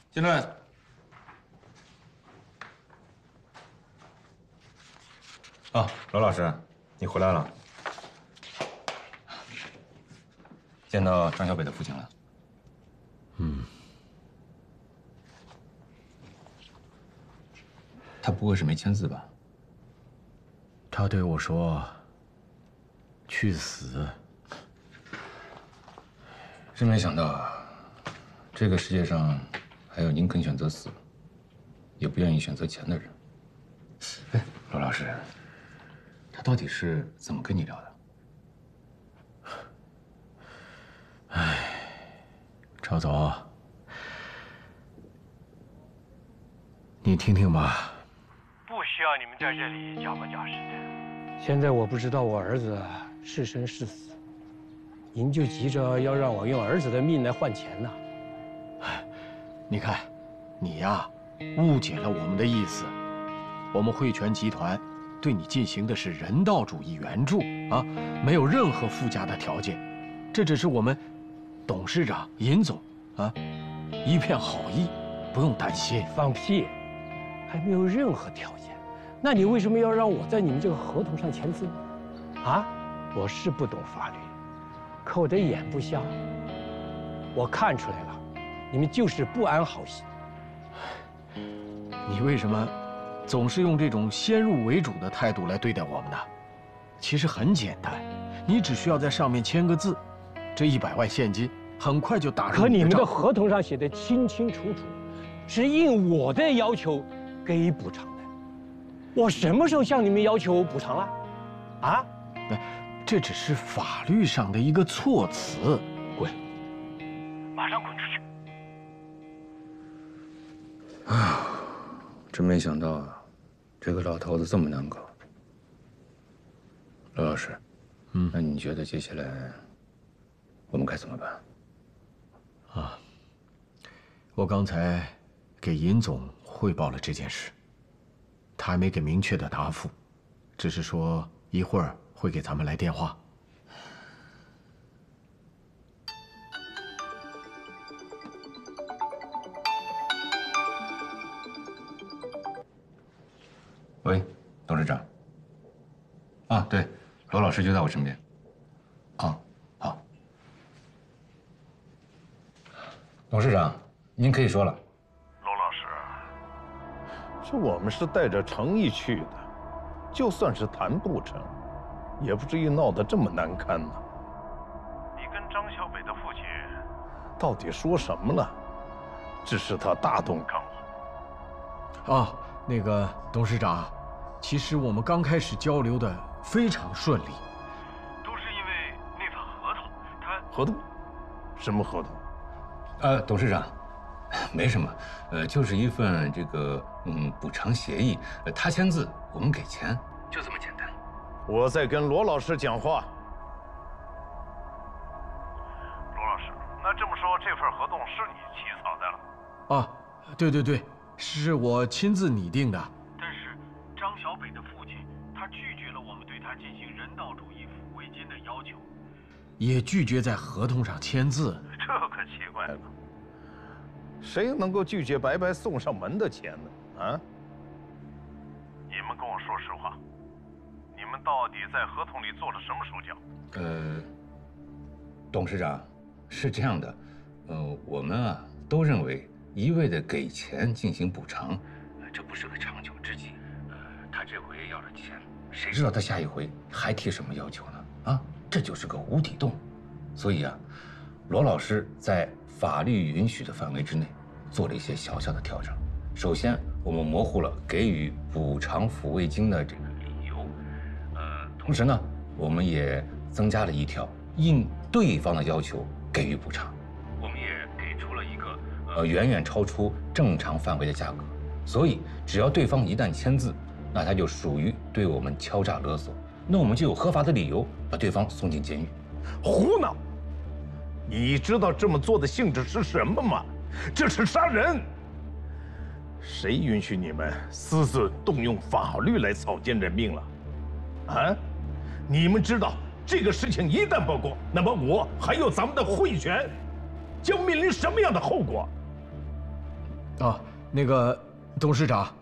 进来。啊，罗老师，你回来了。见到张小北的父亲了。他不会是没签字吧？ 他对我说：“去死。” 真没想到啊，这个世界上还有宁肯选择死，也不愿意选择钱的人。哎，罗老师，他到底是怎么跟你聊的？ 赵总，你听听吧。 不需要你们在这里假模假式的。 现在我不知道我儿子是生是死，您就急着要让我用儿子的命来换钱呢？ 你看，你呀，误解了我们的意思。我们汇泉集团对你进行的是人道主义援助啊，没有任何附加的条件。这只是我们董事长尹总啊一片好意，不用担心。 放屁，还没有任何条件。那你为什么要让我在你们这个合同上签字呢？啊，我是不懂法律，可我的眼不瞎，我看出来了，你们就是不安好心。 你为什么总是用这种先入为主的态度来对待我们呢？其实很简单，你只需要在上面签个字，这100万现金很快就打入可你们的账户。 合同上写的清清楚楚，是应我的要求给予补偿的。我什么时候向你们要求补偿了？啊？ 这只是法律上的一个措辞。 滚！ 马上滚出去！ 真没想到啊，这个老头子这么难搞。罗老师，那你觉得接下来我们该怎么办？ 我刚才给尹总汇报了这件事，他还没给明确的答复，只是说一会儿会给咱们来电话。 喂，董事长。啊，对，罗老师就在我身边。啊，好。董事长，您可以说了。 罗老师， 这我们是带着诚意去的，就算是谈不成，也不至于闹得这么难堪呢。 你跟张小北的父亲到底说什么了？只是他大动肝火。 啊，那个董事长，其实我们刚开始交流的非常顺利。 都是因为那份合同，他合同？什么合同？ 董事长，没什么，就是一份这个补偿协议，他签字，我们给钱，就这么简单。 我在跟罗老师讲话。 罗老师，那这么说，这份合同是你起草的了？ 啊，对对对，是我亲自拟定的。 但是张小北的父亲，他拒绝了我们对他进行人道主义抚慰金的要求， 也拒绝在合同上签字。 这可奇怪了。 谁能够拒绝白白送上门的钱呢？啊？ 你们跟我说实话，你们到底在合同里做了什么手脚？ 董事长，是这样的，我们啊都认为一味的给钱进行补偿，这不是个长久之计。他这回要了钱，谁知道他下一回还提什么要求呢？啊，这就是个无底洞。所以啊，罗老师在法律允许的范围之内，做了一些小小的调整。首先，我们模糊了给予补偿抚慰金的这个理由，同时呢，我们也增加了一条应对方的要求给予补偿。我们也给出了一个远远超出正常范围的价格。所以，只要对方一旦签字，那他就属于对我们敲诈勒索，那我们就有合法的理由把对方送进监狱。 胡闹！你知道这么做的性质是什么吗？这是杀人！谁允许你们私自动用法律来草菅人命了？啊？你们知道这个事情一旦曝光，那么我还有咱们的汇泉，将面临什么样的后果？ 啊，那个董事长，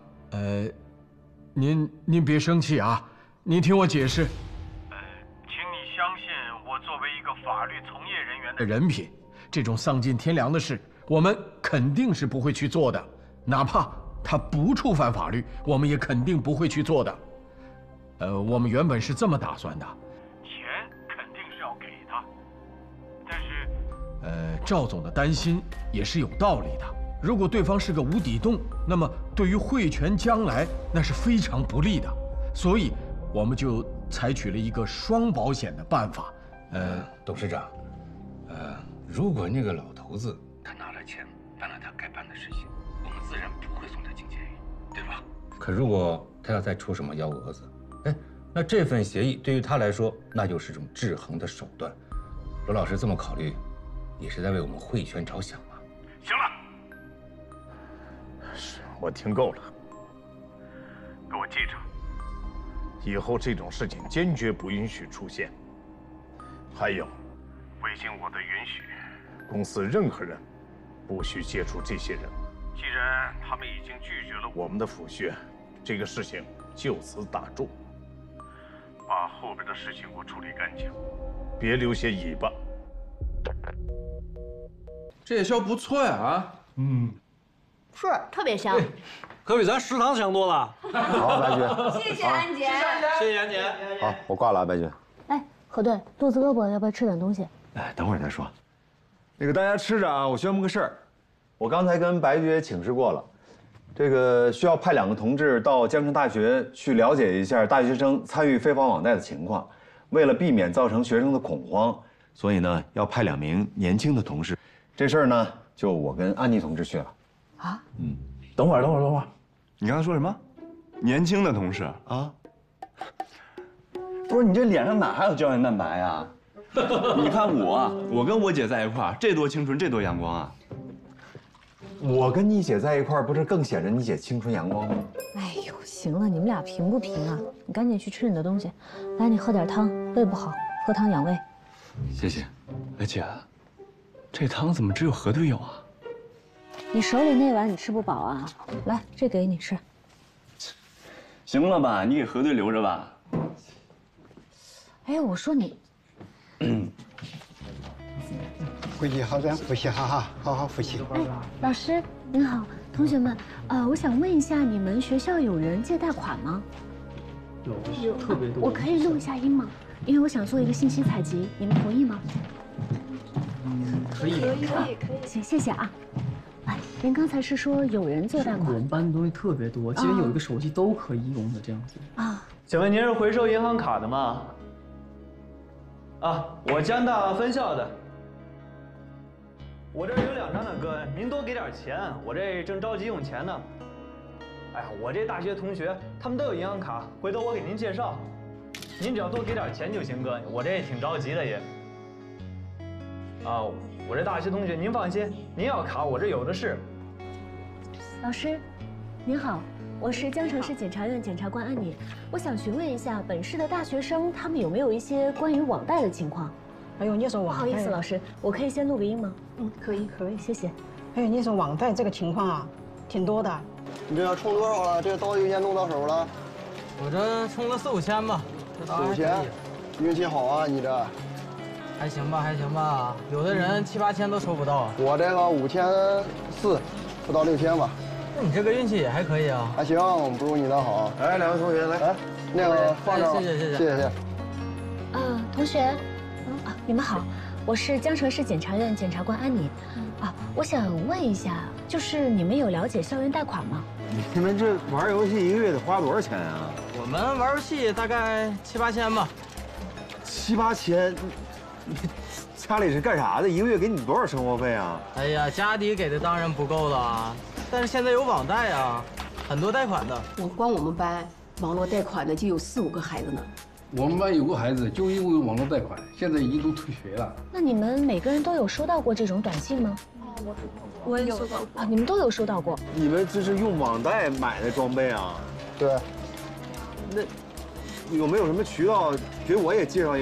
您别生气啊，您听我解释。 请你相信我作为一个法律从业人员的人品，这种丧尽天良的事，我们肯定是不会去做的，哪怕他不触犯法律，我们也肯定不会去做的。我们原本是这么打算的， 钱肯定是要给他，但是， 赵总的担心也是有道理的。如果对方是个无底洞，那么对于汇泉将来那是非常不利的，所以我们就采取了一个双保险的办法。 董事长，如果那个老头子他拿了钱，办了他该办的事情，我们自然不会送他进监狱，对吧？可如果他要再出什么幺蛾子，那这份协议对于他来说，那就是种制衡的手段。罗老师这么考虑，也是在为我们汇泉着想嘛。 行了， 我听够了， 给我记着。 以后这种事情坚决不允许出现。还有， 未经我的允许， 公司任何人不许接触这些人。 既然他们已经拒绝了我们的抚恤，这个事情就此打住， 把后边的事情给我处理干净， 别留下尾巴。 这夜宵不错呀啊！ 是特别香。 可比咱食堂香多了。 好，白菊。 谢谢安姐。 谢谢安姐。 好，我挂了啊，白菊。 哎，何队，肚子饿不？要不要吃点东西？ 哎，等会儿再说。那个大家吃着啊，我宣布个事儿。我刚才跟白菊也请示过了，这个需要派2个同志到江城大学去了解一下大学生参与非法网贷的情况。为了避免造成学生的恐慌，所以呢要派2名年轻的同事。这事儿呢，就我跟安妮同志去了。 啊？ 等会儿， 你刚才说什么？年轻的同事啊？不是你这脸上哪还有胶原蛋白呀？ 你看我跟我姐在一块儿，这多青春，这多阳光啊！ 我跟你姐在一块儿，不是更显着你姐青春阳光吗？ 哎呦，行了，你们俩贫不贫啊？你赶紧去吃你的东西。来，你喝点汤，胃不好，喝汤养胃。 谢谢。哎姐，这汤怎么只有河队有啊？ 你手里那碗你吃不饱啊？来，这给你吃。 行了吧，你给河队留着吧。 哎，我说你。 呼吸好，咱呼吸哈哈，好好呼吸。 哎，老师您好，同学们，我想问一下，你们学校有人借贷款吗？ 有，特别多。 我可以录一下音吗？因为我想做一个信息采集，你们同意吗？ 可以。 行，谢谢啊。哎，您刚才是说有人借贷款？ 我们班的东西特别多，基本有一个手机都可以用的这样子。 啊， 请问您是回收银行卡的吗？啊，我江大分校的。我这儿有2张呢，哥，您多给点钱，我这正着急用钱呢。哎呀，我这大学同学他们都有银行卡，回头我给您介绍，您只要多给点钱就行，哥，我这也挺着急的也。啊，我这大学同学您放心，您要卡我这有的是。 老师，您好，我是江城市检察院检察官安妮，我想询问一下本市的大学生他们有没有一些关于网贷的情况？ 还有那种网贷， 不好意思，老师，我可以先录个音吗？ 可以， 谢谢。 还有那种网贷这个情况啊，挺多的。 你这要充多少了？这到邮件弄到手了？ 我这充了4、5千吧。 4、5千，运气好啊，你这。 还行吧，有的人7、8千都收不到。 我这个5400，不到6千吧。 那你这个运气也还可以啊。 还行，不如你的好。 来，2位同学来， 那个放这儿。 谢谢。 同学，你们好，我是江城市检察院检察官安妮。我想问一下，就是你们有了解校园贷款吗？ 你们这玩游戏1个月得花多少钱啊？ 我们玩游戏大概7、8千吧。 7、8千，家里是干啥的？1个月给你多少生活费啊？ 哎呀，家底给的当然不够了，但是现在有网贷啊，很多贷款的。 光我们班网络贷款的就有4、5个孩子呢。 我们班有个孩子就因为网络贷款，现在已经都退学了。 那你们每个人都有收到过这种短信吗？ 我也收到过。 你们都有收到过？ 你们这是用网贷买的装备啊？ 对。 那有没有什么渠道给我也介绍